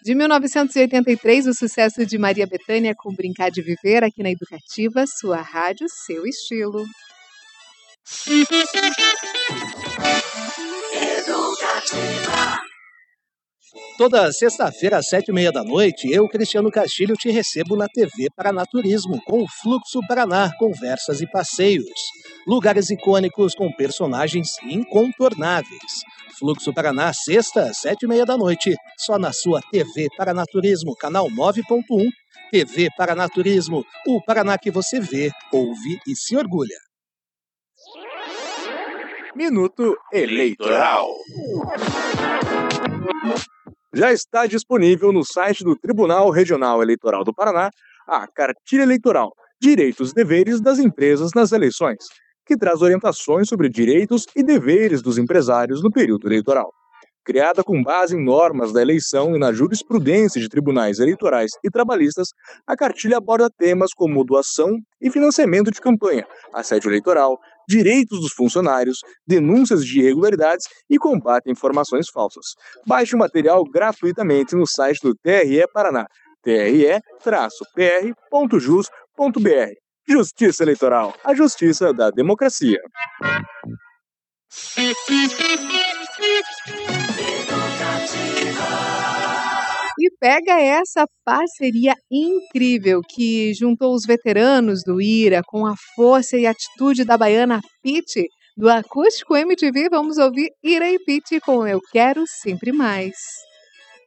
De 1983, o sucesso de Maria Bethânia com Brincar de Viver aqui na Educativa, sua rádio, seu estilo. Toda sexta-feira, às 7h30 eu, Cristiano Castilho, te recebo na TV Paranaturismo, com o Fluxo Paraná, conversas e passeios. Lugares icônicos com personagens incontornáveis. Fluxo Paraná, sexta, às 7h30, só na sua TV Paranaturismo, canal 9.1. TV Paranaturismo, o Paraná que você vê, ouve e se orgulha. Minuto Eleitoral. Já está disponível no site do Tribunal Regional Eleitoral do Paraná a Cartilha Eleitoral, Direitos e Deveres das Empresas nas Eleições, que traz orientações sobre direitos e deveres dos empresários no período eleitoral. Criada com base em normas da eleição e na jurisprudência de tribunais eleitorais e trabalhistas, a cartilha aborda temas como doação e financiamento de campanha, assédio eleitoral, direitos dos funcionários, denúncias de irregularidades e combate a informações falsas. Baixe o material gratuitamente no site do TRE Paraná, tre-pr.jus.br. Justiça Eleitoral, a justiça da democracia. E pega essa parceria incrível que juntou os veteranos do IRA com a força e atitude da baiana Pitty. Do Acústico MTV, vamos ouvir Ira e Pitty com Eu Quero Sempre Mais.